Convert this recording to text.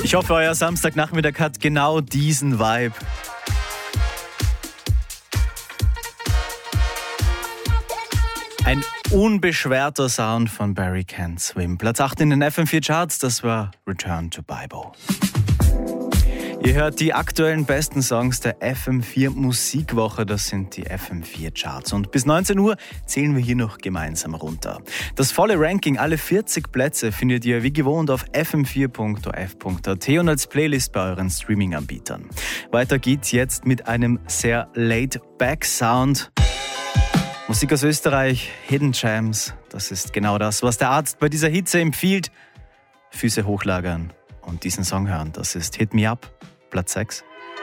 Ich hoffe, euer Samstagnachmittag hat genau diesen Vibe. Ein unbeschwerter Sound von Barry Can't Swim. Platz 8 in den FM4 Charts, das war Return to Bible. Ihr hört die aktuellen besten Songs der FM4 Musikwoche, das sind die FM4 Charts. Und bis 19 Uhr zählen wir hier noch gemeinsam runter. Das volle Ranking, alle 40 Plätze, findet ihr wie gewohnt auf fm4.of.at und als Playlist bei euren Streaming-Anbietern. Weiter geht's jetzt mit einem sehr laid-back-Sound. Musik aus Österreich, Hidden Gems, das ist genau das, was der Arzt bei dieser Hitze empfiehlt. Füße hochlagern und diesen Song hören, das ist Hit Me Up, Platz 6.